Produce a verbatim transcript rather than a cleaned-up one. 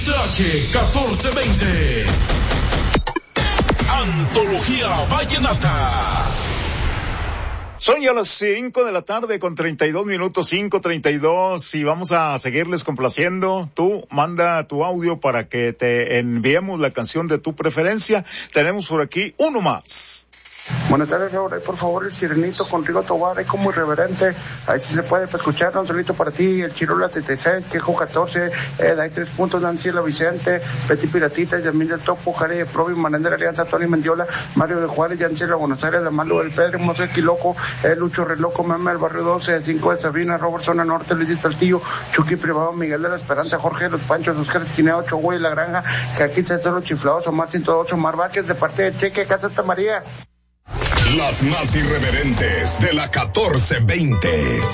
H catorce veinte. Antología Vallenata. Son ya las cinco de la tarde con treinta y dos minutos, cinco treinta y dos, y vamos a seguirles complaciendo. Tú manda tu audio para que te enviemos la canción de tu preferencia. Tenemos por aquí uno más. Buenas tardes, por favor, el Sirenito con Rigo Tobar, ahí como irreverente, ahí sí se puede escuchar, un solito para ti, el Chirula setenta y seis, Quejo catorce, eh, hay tres puntos, Nancy La Vicente, Betty Piratita, Yamil del Topo, Jare de Provi, Manender Alianza, Tony Mendiola, Mario de Juárez, Yancela Buenos Aires, La Malo del Pedro, Mosé Quiloco, eh, Lucho Reloco, Meme del Barrio doce, cinco de Sabina, Robert Zona Norte, Luis de Saltillo, Chucky Privado, Miguel de la Esperanza, Jorge de los Panchos, Oscar Esquinea, Ocho Güey, La Granja, que aquí se hacen los chiflados, Omar ciento ocho, Omar Vázquez, de parte de Cheque, Casa Santa María. Las más irreverentes de la catorce veinte.